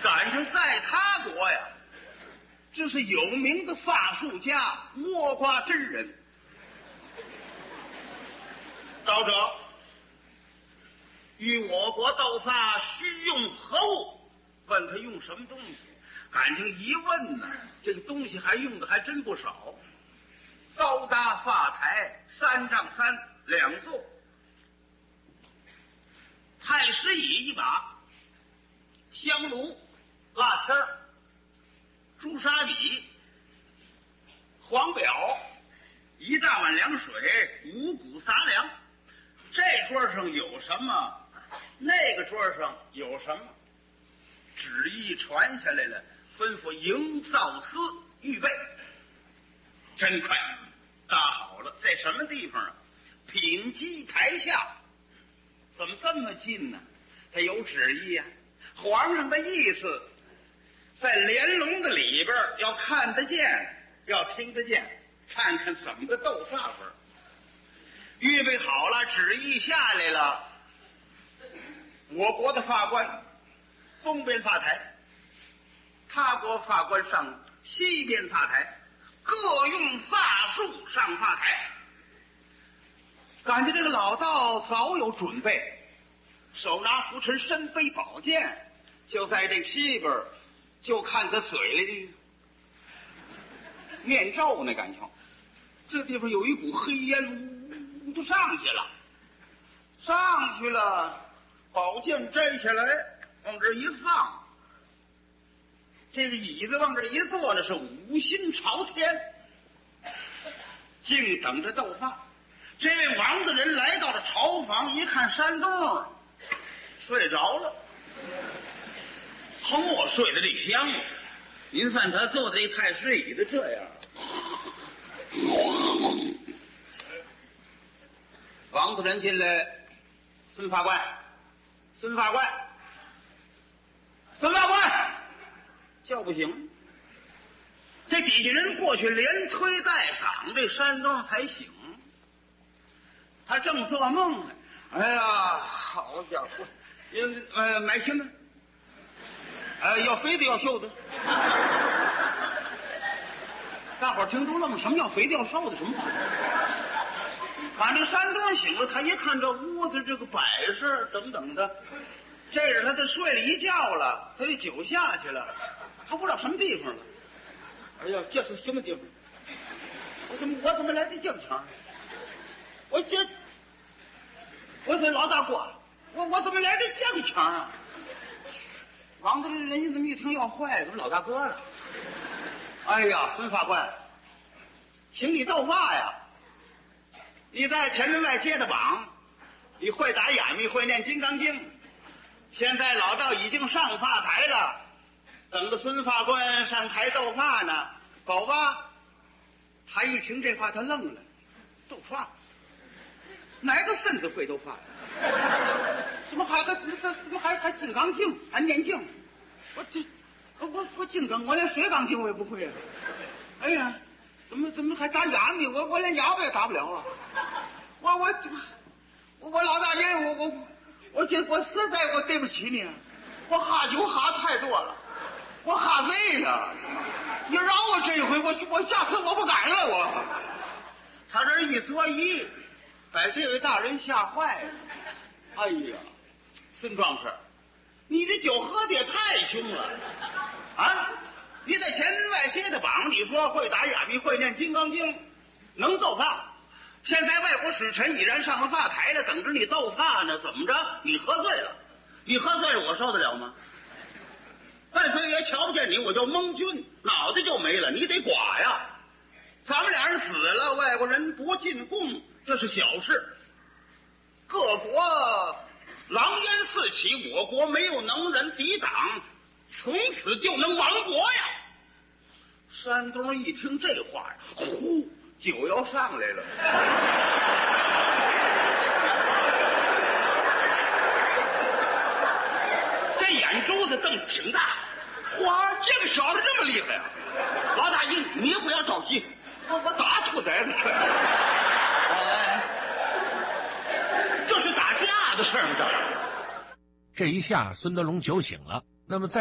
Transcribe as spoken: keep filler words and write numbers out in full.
赶上在他国呀，这是有名的法术家倭瓜真人。道者，与我国斗法需用何物？问他用什么东西，感情一问呢，这个东西还用的还真不少。高搭发台三丈三，两座；太师椅一把；香炉、蜡签、朱砂笔、黄表，一大碗凉水，五谷杂粮。这桌上有什么，那个桌上有什么，旨意传下来了，吩咐营造司预备。真快，搭好了，在什么地方啊？品基台下。怎么这么近呢？他有旨意啊，皇上的意思，在连笼的里边要看得见，要听得见，看看怎么个斗法法。预备好了，旨意下来了。我国的法官东边法台，他国法官上西边法台，各用法术上法台。感觉这个老道早有准备，手拿拂尘，身背宝剑，就在这个西边，就看他嘴里念咒呢。感情这地方有一股黑烟，呜就上去了，上去了，宝剑摘下来往这一放，这个椅子往这一坐呢，是五心朝天，静等着斗法。这位王大人来到了朝房，一看山东睡着了，嚯，睡得这香！您看他坐在这太师椅子这样。王大人进来，孙法官，孙法官，孙法官，叫不醒。这底下人过去连推带搡，这山东才醒。他正做梦呢，哎呀，好家伙，呃，买什么？呃，要肥的要瘦的。大伙儿听都愣，什么叫肥的要瘦的？什么话？反正山东醒了，他一看这屋子这个摆设等等的，这是他就睡了一觉了，他这酒下去了，他不知道什么地方了。哎呀，这是什么地方？我怎么我怎么来这这个腔？我这，我说老大哥，我我怎么来这这个腔啊？王大人人家怎么一听要坏了，怎么老大哥了？哎呀，孙法官，请你斗法呀！你在前门外接的榜，你会打眼密，会念金刚经。现在老道已经上法台了，等着孙法官上台斗法呢。走吧。他一听这话，他愣了，斗法？哪个孙子会斗法呀？怎么还还怎么还还金刚经，还念经？我这我我金刚，我连水缸经我也不会啊！哎呀，怎么怎么还打哑谜？我我连哑巴也打不了啊！我我我我老大爷，我我我这我实在我对不起你，我喝酒喝太多了，我喝醉了。你饶我这一回，我我下次我不敢了。我他这一作揖，把这位大人吓坏了。哎呀，孙壮士，你这酒喝的也太凶了啊！你在前门外接的榜，你说会打哑谜，会念金刚经，能斗法。现在外国使臣已然上了法台了，等着你斗法呢。怎么着？你喝醉了，你喝醉了，我受得了吗？万岁爷瞧不见你，我就蒙君，脑袋就没了，你得剐呀！咱们俩人死了，外国人不进贡，这是小事。各国狼烟四起，我国没有能人抵挡，从此就能亡国呀！山东一听这话，呼，酒要上来了。这眼珠子瞪挺大，哇，这个小子这么厉害啊！老大爷，你也不要着急，我我打兔崽子去。哎，这是打架的事儿吗？ 这一下，孙德龙酒醒了。那么在